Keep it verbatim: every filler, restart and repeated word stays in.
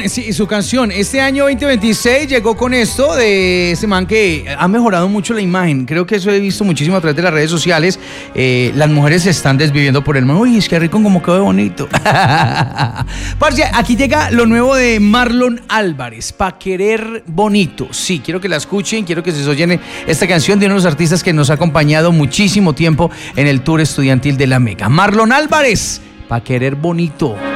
sí, su canción. Este año veinte veintiséis llegó con esto de ese man que ha mejorado mucho la imagen. Creo que eso he visto muchísimo a través de las redes sociales. Eh, las mujeres se están desviviendo por el man. Uy, es que rico como quedó bonito. Parce, aquí llega lo nuevo de Marlon Álvarez, Pa' Querer Bonito. Sí, quiero que la escuchen, quiero que se oyen esta canción de uno de los artistas que nos ha acompañado muchísimo tiempo en el tour estudiantil de la Mega. Marlon Álvarez, Pa' Querer Bonito.